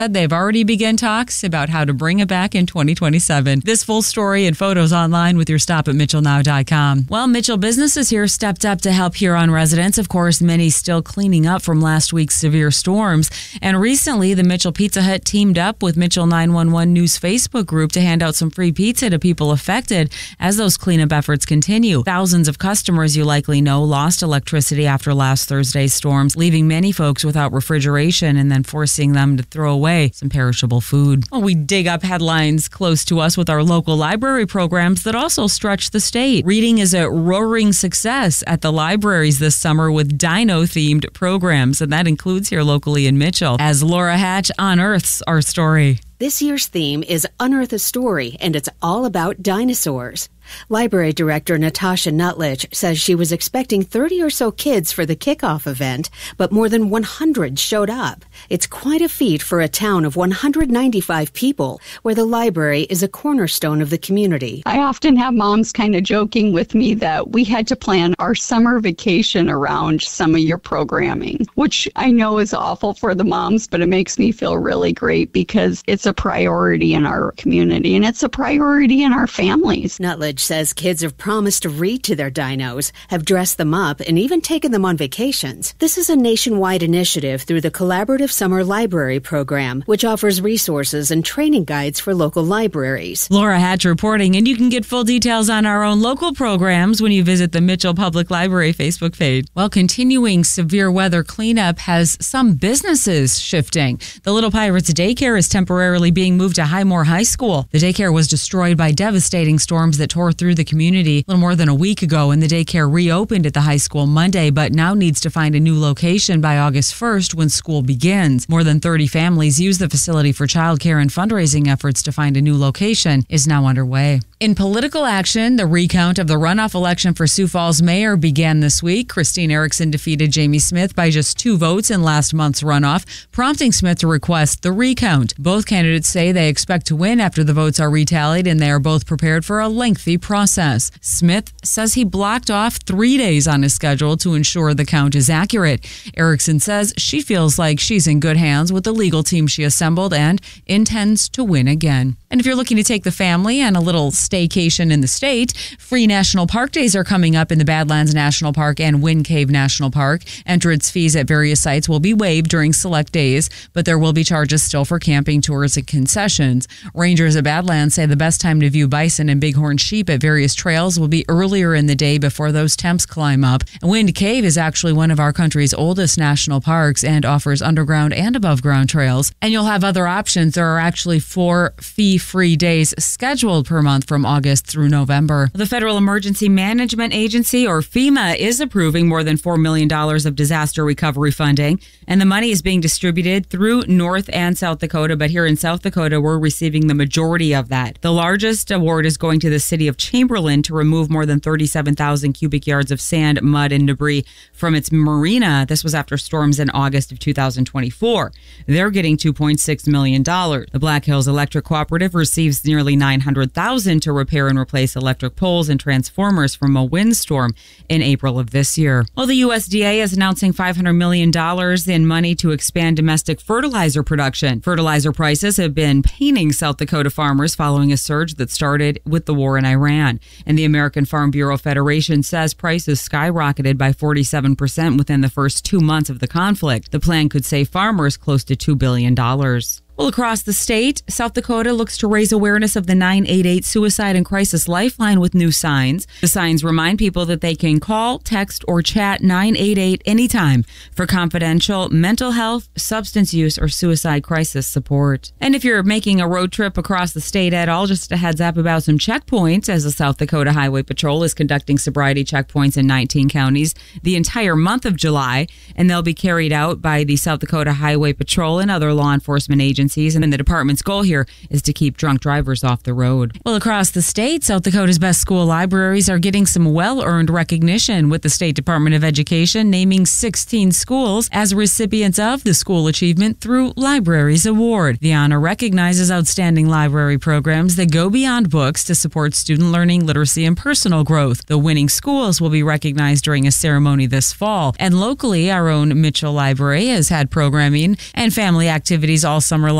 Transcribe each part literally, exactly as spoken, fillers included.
They've already begun talks about how to bring it back in twenty twenty-seven. This full story and photos online with your stop at mitchell now dot com. Well, Mitchell businesses here stepped up to help Huron residents. Of course, many still cleaning up from last week's severe storms. And recently, the Mitchell Pizza Hut teamed up with Mitchell nine one one News Facebook group to hand out some free pizza to people affected as those cleanup efforts continue. Thousands of customers, you likely know, lost electricity after last Thursday's storms, leaving many folks without refrigeration and then forcing them to throw away some perishable food. Well, we dig up headlines close to us with our local library programs that also stretch the state. Reading is a roaring success at the libraries this summer with dino-themed programs, and that includes here locally in Mitchell. As Laura Hatch unearths our story. This year's theme is Unearth a Story, and it's all about dinosaurs. Library Director Natasha Nutledge says she was expecting thirty or so kids for the kickoff event, but more than one hundred showed up. It's quite a feat for a town of one hundred ninety-five people, where the library is a cornerstone of the community. I often have moms kind of joking with me that we had to plan our summer vacation around some of your programming, which I know is awful for the moms, but it makes me feel really great because it's a priority in our community and it's a priority in our families. Nutledge says kids have promised to read to their dinos, have dressed them up, and even taken them on vacations. This is a nationwide initiative through the Collaborative Summer Library Program, which offers resources and training guides for local libraries. Laura Hatch reporting, and you can get full details on our own local programs when you visit the Mitchell Public Library Facebook page. Well, continuing severe weather cleanup has some businesses shifting. The Little Pirates Daycare is temporarily being moved to Highmore High School. The daycare was destroyed by devastating storms that tore through the community a little more than a week ago, and the daycare reopened at the high school Monday, but now needs to find a new location by August first when school begins. More than thirty families use the facility for childcare, and fundraising efforts to find a new location is now underway. In political action, the recount of the runoff election for Sioux Falls mayor began this week. Christine Erickson defeated Jamie Smith by just two votes in last month's runoff, prompting Smith to request the recount. Both candidates say they expect to win after the votes are retallied, and they are both prepared for a lengthy process. Smith says he blocked off three days on his schedule to ensure the count is accurate. Erickson says she feels like she's in good hands with the legal team she assembled and intends to win again. And if you're looking to take the family on a little staycation in the state, free National Park Days are coming up in the Badlands National Park and Wind Cave National Park. Entrance fees at various sites will be waived during select days, but there will be charges still for camping, tours, and concessions. Rangers at Badlands say the best time to view bison and bighorn sheep at various trails will be earlier in the day before those temps climb up. Wind Cave is actually one of our country's oldest national parks and offers underground and above ground trails. And you'll have other options. There are actually four fee-free days scheduled per month from August through November. The Federal Emergency Management Agency, or FEMA, is approving more than four million dollars of disaster recovery funding, and the money is being distributed through North and South Dakota, but here in South Dakota, we're receiving the majority of that. The largest award is going to the city of Chamberlain to remove more than thirty-seven thousand cubic yards of sand, mud, and debris from its marina. This was after storms in August of two thousand twenty-four. They're getting two point six million dollars. The Black Hills Electric Cooperative receives nearly nine hundred thousand dollars to repair and replace electric poles and transformers from a windstorm in April of this year. Well, the U S D A is announcing five hundred million dollars in money to expand domestic fertilizer production. Fertilizer prices have been paining South Dakota farmers following a surge that started with the war in Iran. And the American Farm Bureau Federation says prices skyrocketed by forty-seven percent within the first two months of the conflict. The plan could save farmers close to two billion dollars. Well, across the state, South Dakota looks to raise awareness of the nine eight eight Suicide and Crisis Lifeline with new signs. The signs remind people that they can call, text, or chat nine eight eight anytime for confidential mental health, substance use, or suicide crisis support. And if you're making a road trip across the state at all, just a heads up about some checkpoints, as the South Dakota Highway Patrol is conducting sobriety checkpoints in nineteen counties the entire month of July, and they'll be carried out by the South Dakota Highway Patrol and other law enforcement agencies. And the department's goal here is to keep drunk drivers off the road. Well, across the state, South Dakota's best school libraries are getting some well-earned recognition, with the State Department of Education naming sixteen schools as recipients of the School Achievement Through Libraries Award. The honor recognizes outstanding library programs that go beyond books to support student learning, literacy, and personal growth. The winning schools will be recognized during a ceremony this fall. And locally, our own Mitchell Library has had programming and family activities all summer long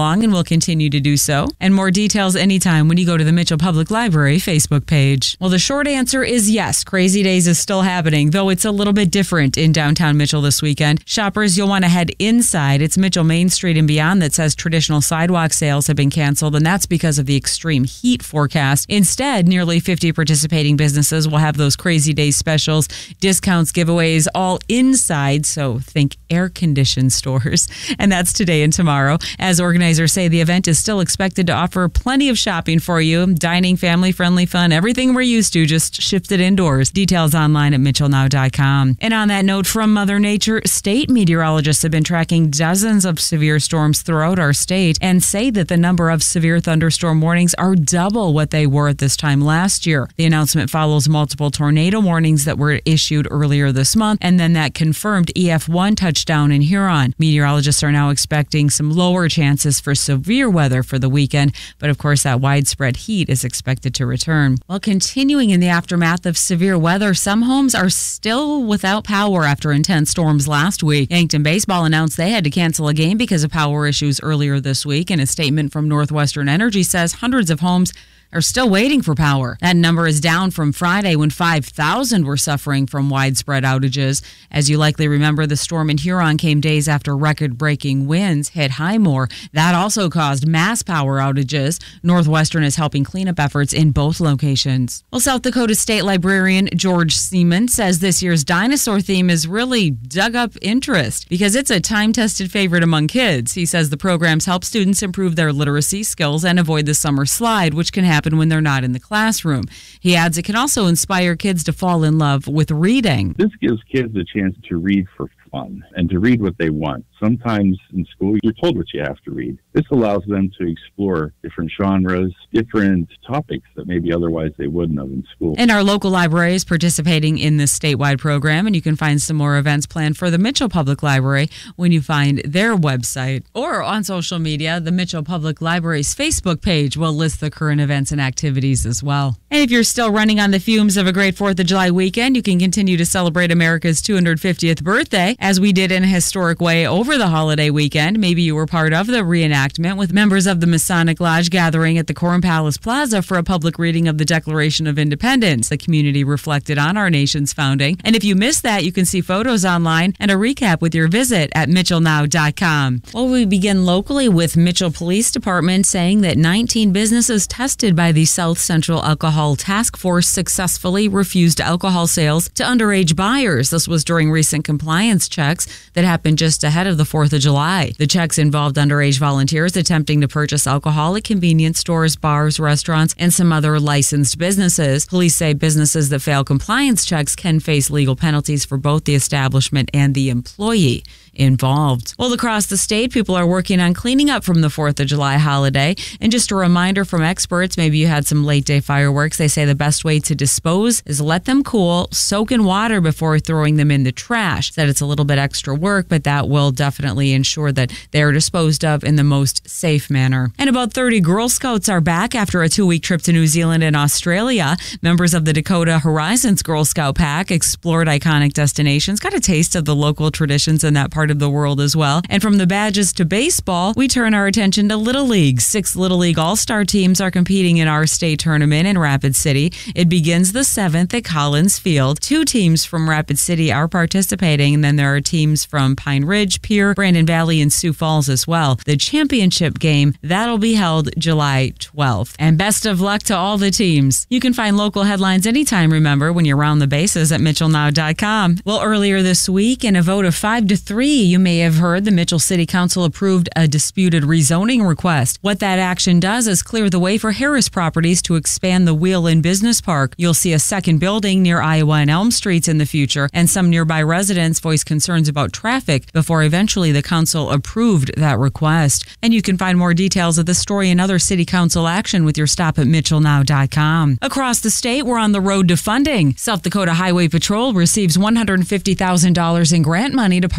along and will continue to do so. And more details anytime when you go to the Mitchell Public Library Facebook page. Well, the short answer is yes, Crazy Days is still happening, though it's a little bit different in downtown Mitchell this weekend. Shoppers, you'll want to head inside. It's Mitchell Main Street and beyond that says traditional sidewalk sales have been canceled, and that's because of the extreme heat forecast. Instead, nearly fifty participating businesses will have those Crazy Days specials, discounts, giveaways, all inside, so think air-conditioned stores. And that's today and tomorrow. As organizers say, the event is still expected to offer plenty of shopping for you. Dining, family-friendly fun, everything we're used to, just shifted indoors. Details online at mitchell now dot com. And on that note, from Mother Nature, state meteorologists have been tracking dozens of severe storms throughout our state and say that the number of severe thunderstorm warnings are double what they were at this time last year. The announcement follows multiple tornado warnings that were issued earlier this month, and then that confirmed E F one touchdown in Huron. Meteorologists are now expecting some lower chances for severe weather for the weekend, but of course that widespread heat is expected to return. While continuing in the aftermath of severe weather, some homes are still without power after intense storms last week. Yankton Baseball announced they had to cancel a game because of power issues earlier this week, and a statement from Northwestern Energy says hundreds of homes are still waiting for power. That number is down from Friday when five thousand were suffering from widespread outages. As you likely remember, the storm in Huron came days after record-breaking winds hit Highmore. That also caused mass power outages. Northwestern is helping cleanup efforts in both locations. Well, South Dakota State Librarian George Seaman says this year's dinosaur theme has really dug up interest because it's a time-tested favorite among kids. He says the programs help students improve their literacy skills and avoid the summer slide, which can happen when they're not in the classroom. He adds it can also inspire kids to fall in love with reading. This gives kids a chance to read for fun and to read what they want. Sometimes in school, you're told what you have to read. This allows them to explore different genres, different topics that maybe otherwise they wouldn't have in school. And our local library is participating in this statewide program, and you can find some more events planned for the Mitchell Public Library when you find their website or on social media. The Mitchell Public Library's Facebook page will list the current events and activities as well. And if you're still running on the fumes of a great fourth of July weekend, you can continue to celebrate America's two hundred fiftieth birthday, as we did in a historic way over the holiday weekend. Maybe you were part of the reenactment with members of the Masonic Lodge gathering at the Coram Palace Plaza for a public reading of the Declaration of Independence. The community reflected on our nation's founding. And if you missed that, you can see photos online and a recap with your visit at mitchell now dot com. Well, we begin locally with Mitchell Police Department saying that nineteen businesses tested by the South Central Alcohol Task Force successfully refused alcohol sales to underage buyers. This was during recent compliance checks that happened just ahead of the fourth of July. The checks involved underage volunteers attempting to purchase alcohol at convenience stores, bars, restaurants, and some other licensed businesses. Police say businesses that fail compliance checks can face legal penalties for both the establishment and the employee involved. Well, across the state, people are working on cleaning up from the fourth of July holiday. And just a reminder from experts, maybe you had some late day fireworks. They say the best way to dispose is let them cool, soak in water before throwing them in the trash. Said it's a little bit extra work, but that will definitely ensure that they're disposed of in the most safe manner. And about thirty Girl Scouts are back after a two-week trip to New Zealand and Australia. Members of the Dakota Horizons Girl Scout Pack explored iconic destinations, got a taste of the local traditions in that part of the world as well. And from the badges to baseball, we turn our attention to Little League. Six Little League All-Star teams are competing in our state tournament in Rapid City. It begins the seventh at Collins Field. Two teams from Rapid City are participating, and then there are teams from Pine Ridge, Pierre, Brandon Valley, and Sioux Falls as well. The championship game, that'll be held July twelfth. And best of luck to all the teams. You can find local headlines anytime, remember, when you're around the bases at mitchell now dot com. Well, earlier this week, in a vote of five to three, you may have heard the Mitchell City Council approved a disputed rezoning request. What that action does is clear the way for Harris Properties to expand the Wheelin Business Park. You'll see a second building near Iowa and Elm Streets in the future, and some nearby residents voiced concerns about traffic before eventually the council approved that request. And you can find more details of the story and other city council action with your stop at mitchell now dot com. Across the state, we're on the road to funding. South Dakota Highway Patrol receives one hundred fifty thousand dollars in grant money to partner with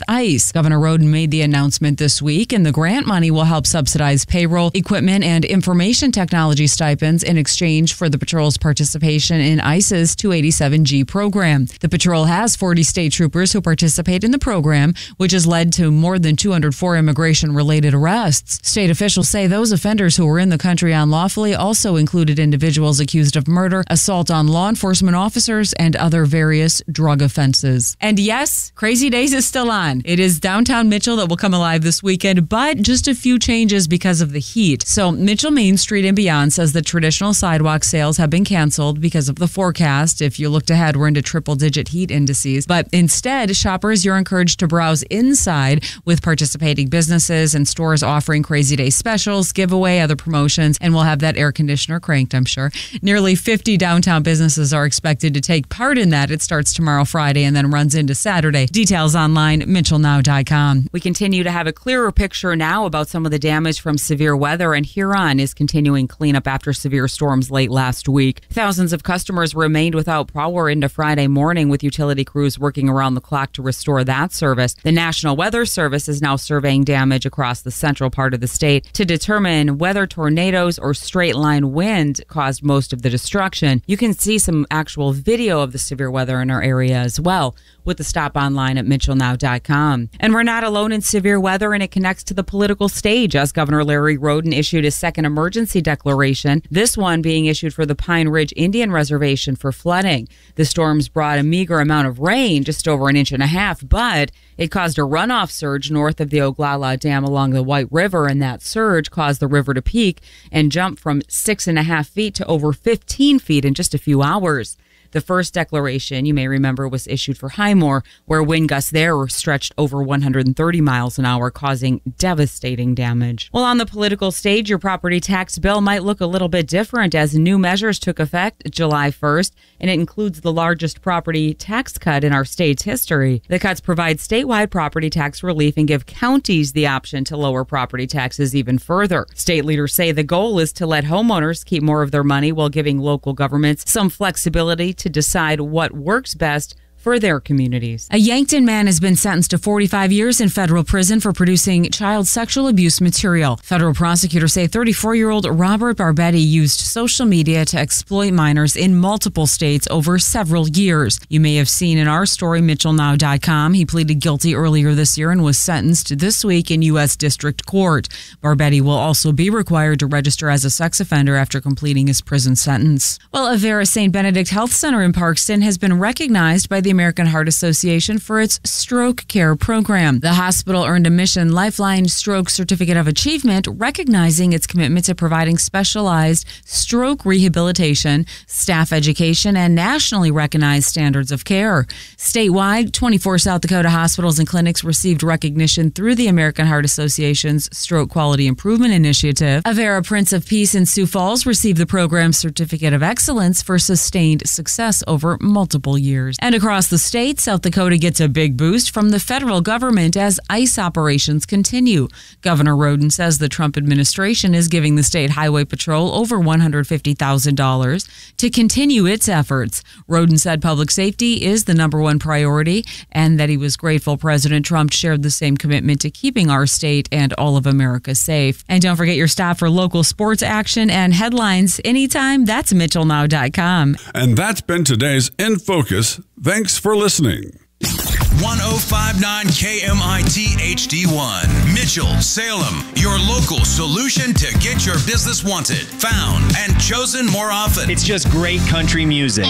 with ICE. Governor Roden made the announcement this week, and the grant money will help subsidize payroll, equipment, and information technology stipends in exchange for the patrol's participation in ICE's two eighty-seven G program. The patrol has forty state troopers who participate in the program, which has led to more than two hundred four immigration-related arrests. State officials say those offenders who were in the country unlawfully also included individuals accused of murder, assault on law enforcement officers, and other various drug offenses. And yes, Crazy Days is still on. It is downtown Mitchell that will come alive this weekend, but just a few changes because of the heat. So Mitchell Main Street and beyond says that traditional sidewalk sales have been canceled because of the forecast. If you looked ahead, we're into triple-digit heat indices. But instead, shoppers, you're encouraged to browse inside with participating businesses and stores offering Crazy Day specials, giveaway, other promotions, and we'll have that air conditioner cranked, I'm sure. Nearly fifty downtown businesses are expected to take part in that. It starts tomorrow, Friday, and then runs into Saturday. Details online, mitchell now dot com. We continue to have a clearer picture now about some of the damage from severe weather, and Huron is continuing cleanup after severe storms late last week. Thousands of customers remained without power into Friday morning, with utility crews working around the clock to restore that service. The National Weather Service is now surveying damage across the central part of the state to determine whether tornadoes or straight-line wind caused most of the destruction. You can see some actual video of the severe weather in our area as well with the stop online at mitchell now dot com. And we're not alone in severe weather, and it connects to the political stage as Governor Larry Roden issued his second emergency declaration, this one being issued for the Pine Ridge Indian Reservation for flooding. The storms brought a meager amount of rain, just over an inch and a half, but it caused a runoff surge north of the Oglala Dam along the White River, and that surge caused the river to peak and jump from six and a half feet to over fifteen feet in just a few hours. The first declaration, you may remember, was issued for Highmore, where wind gusts there were stretched over one hundred thirty miles an hour, causing devastating damage. Well, on the political stage, your property tax bill might look a little bit different as new measures took effect July first, and it includes the largest property tax cut in our state's history. The cuts provide statewide property tax relief and give counties the option to lower property taxes even further. State leaders say the goal is to let homeowners keep more of their money while giving local governments some flexibility to decide what works best for their communities. A Yankton man has been sentenced to forty-five years in federal prison for producing child sexual abuse material. Federal prosecutors say thirty-four-year-old Robert Barbetti used social media to exploit minors in multiple states over several years. You may have seen in our story, mitchell now dot com. He pleaded guilty earlier this year and was sentenced this week in U S District Court. Barbetti will also be required to register as a sex offender after completing his prison sentence. Well, Avera Saint Benedict Health Center in Parkston has been recognized by the American Heart Association for its stroke care program. The hospital earned a Mission Lifeline Stroke Certificate of Achievement, recognizing its commitment to providing specialized stroke rehabilitation, staff education, and nationally recognized standards of care. Statewide, twenty-four South Dakota hospitals and clinics received recognition through the American Heart Association's Stroke Quality Improvement Initiative. Avera Prince of Peace in Sioux Falls received the program's Certificate of Excellence for sustained success over multiple years. And across the state, South Dakota gets a big boost from the federal government as ICE operations continue. Governor Roden says the Trump administration is giving the state highway patrol over one hundred fifty thousand dollars to continue its efforts. Roden said public safety is the number one priority and that he was grateful President Trump shared the same commitment to keeping our state and all of America safe. And don't forget your stop for local sports action and headlines anytime. That's mitchell now dot com. And that's been today's In Focus. Thanks for listening. one oh five point nine K M I T H D one. Mitchell, Salem, your local solution to get your business wanted, found, and chosen more often. It's just great country music.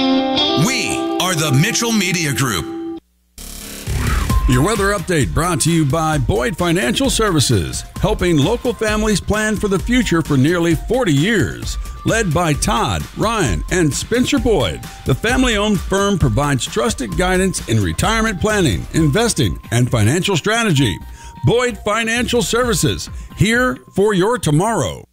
We are the Mitchell Media Group. Your weather update brought to you by Boyd Financial Services, helping local families plan for the future for nearly forty years. Led by Todd, Ryan, and Spencer Boyd, the family-owned firm provides trusted guidance in retirement planning, investing, and financial strategy. Boyd Financial Services, here for your tomorrow.